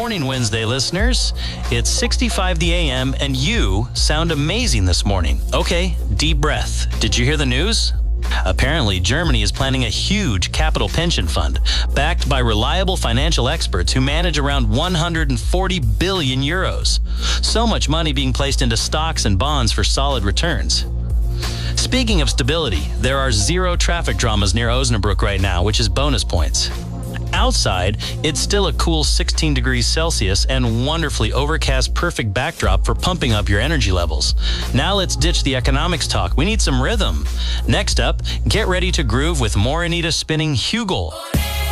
morning, Wednesday listeners. It's 65 the AM, and you sound amazing this morning. Okay, deep breath. Did you hear the news? Apparently, Germany is planning a huge capital pension fund, backed by reliable financial experts who manage around 140 billion euros. So much money being placed into stocks and bonds for solid returns. Speaking of stability, there are 0 traffic dramas near Osnabrück right now, which is bonus points. Outside, it's still a cool 16 degrees Celsius and wonderfully overcast, perfect backdrop for pumping up your energy levels. Now let's ditch the economics talk. We need some rhythm. Next up, get ready to groove with more Anita spinning Hugel.